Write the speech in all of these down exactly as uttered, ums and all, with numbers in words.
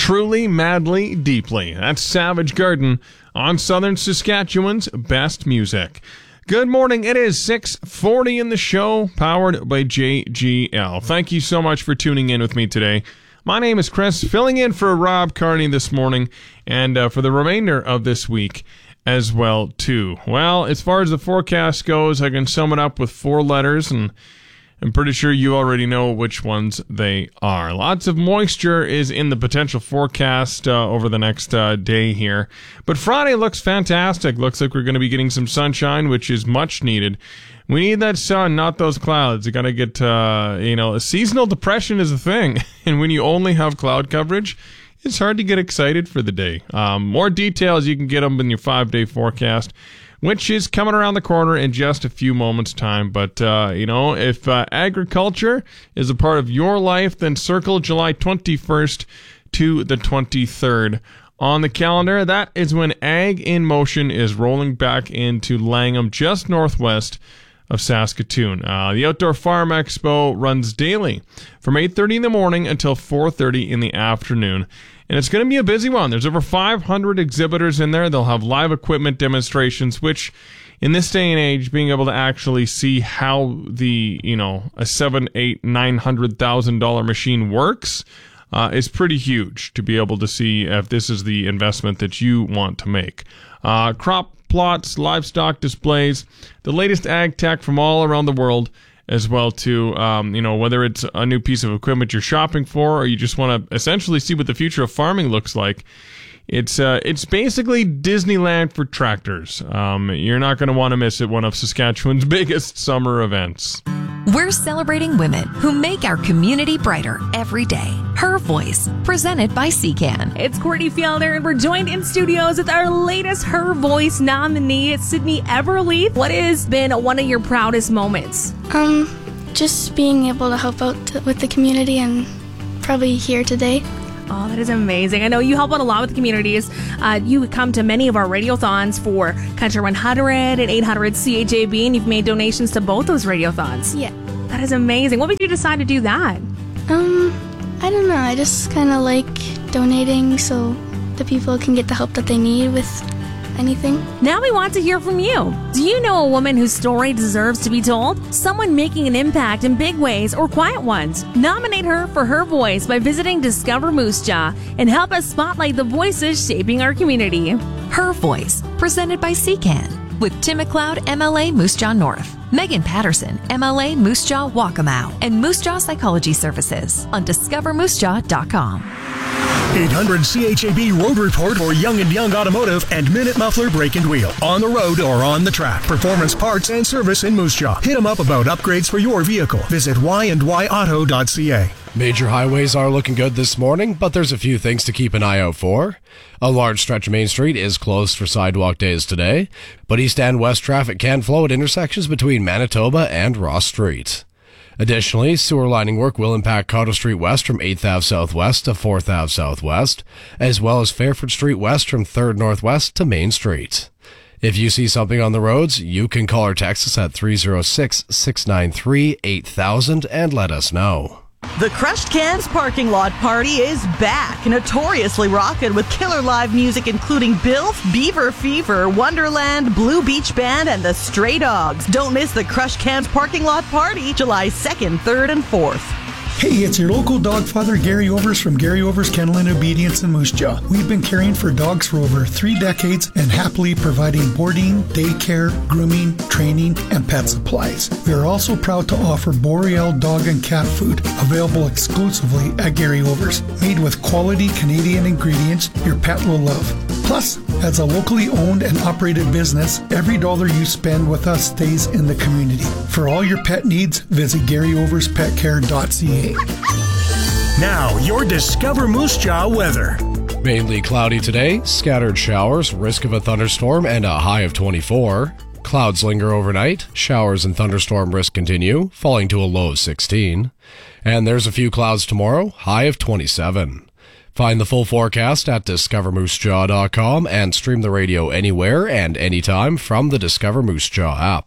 Truly, madly, deeply. That's Savage Garden on Southern Saskatchewan's best music. Good morning. It is six forty in the show, powered by J G L. Thank you so much for tuning in with me today. My name is Chris, filling in for Rob Carney this morning and uh, for the remainder of this week as well, too. Well, as far as the forecast goes, I can sum it up with four letters, and I'm pretty sure you already know which ones they are. Lots of moisture is in the potential forecast uh, over the next uh, day here. But Friday looks fantastic. Looks like we're going to be getting some sunshine, which is much needed. We need that sun, not those clouds. You got to get, uh, you know, a seasonal depression is a thing. And when you only have cloud coverage, it's hard to get excited for the day. Um, more details, you can get them in your five-day forecast, which is coming around the corner in just a few moments' time. But, uh, you know, if uh, agriculture is a part of your life, then circle July twenty-first to the twenty-third on the calendar. That is when Ag in Motion is rolling back into Langham, just northwest of Saskatoon. Uh, the Outdoor Farm Expo runs daily from eight thirty in the morning until four thirty in the afternoon. And it's going to be a busy one. There's over five hundred exhibitors in there. They'll have live equipment demonstrations, which in this day and age, being able to actually see how the, you know, a seven, eight, nine hundred thousand dollar machine works uh, is pretty huge to be able to see if this is the investment that you want to make. Uh, crop plots, livestock displays, the latest ag tech from all around the world as well, too. Um, you know, whether it's a new piece of equipment you're shopping for, or you just want to essentially see what the future of farming looks like. It's uh, it's basically Disneyland for tractors. Um, you're not going to want to miss it. One of Saskatchewan's biggest summer events. We're celebrating women who make our community brighter every day. Her Voice, presented by C C A N. It's Courtney Fielder, and we're joined in studios with our latest Her Voice nominee, Sydney Everleaf. What has been one of your proudest moments? Um, just being able to help out t- with the community and probably here today. Oh, that is amazing. I know you help out a lot with the communities. Uh, you come to many of our radiothons for Country one hundred and eight hundred C H A B, and you've made donations to both those radiothons. Yeah. That is amazing. What made you decide to do that? Um, I don't know. I just kind of like donating so the people can get the help that they need with anything. Now we want to hear from you. Do you know a woman whose story deserves to be told? Someone making an impact in big ways or quiet ones? Nominate her for Her Voice by visiting Discover Moose Jaw and help us spotlight the voices shaping our community. Her Voice, presented by C C A N. With Tim McLeod, M L A Moose Jaw North, Megan Patterson, M L A Moose Jaw Waccamaw, and Moose Jaw Psychology Services on discover moose jaw dot com. eight hundred C H A B Road Report for Young and Young Automotive and Minute Muffler Brake and Wheel. On the road or on the track. Performance parts and service in Moose Jaw. Hit them up about upgrades for your vehicle. Visit y and y auto dot c a. Major highways are looking good this morning, but there's a few things to keep an eye out for. A large stretch of Main Street is closed for sidewalk days today, but east and west traffic can flow at intersections between Manitoba and Ross Street. Additionally, sewer lining work will impact Cotter Street West from eighth Avenue Southwest to fourth Avenue Southwest, as well as Fairford Street West from third Northwest to Main Street. If you see something on the roads, you can call or text us at three oh six, six nine three, eight thousand and let us know. The Crushed Cans Parking Lot Party is back, notoriously rockin' with killer live music including Bilf, Beaver Fever, Wonderland, Blue Beach Band, and the Stray Dogs. Don't miss the Crushed Cans Parking Lot Party, July second, third, and fourth. Hey, it's your local dog father, Gary Overs from Gary Overs Kennel and Obedience in Moose Jaw. We've been caring for dogs for over three decades and happily providing boarding, daycare, grooming, training, and pet supplies. We are also proud to offer Boreal dog and cat food, available exclusively at Gary Overs. Made with quality Canadian ingredients your pet will love. Plus, as a locally owned and operated business, every dollar you spend with us stays in the community. For all your pet needs, visit gary overs pet care dot c a. Now, your Discover Moose Jaw weather. Mainly cloudy today, scattered showers, risk of a thunderstorm, and a high of twenty-four. Clouds linger overnight, showers and thunderstorm risk continue, falling to a low of sixteen. And there's a few clouds tomorrow, high of twenty-seven. Find the full forecast at discover moose jaw dot com and stream the radio anywhere and anytime from the Discover Moose Jaw app.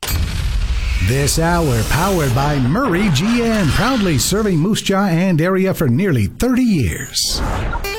This hour powered by Murray G M, proudly serving Moose Jaw and area for nearly thirty years.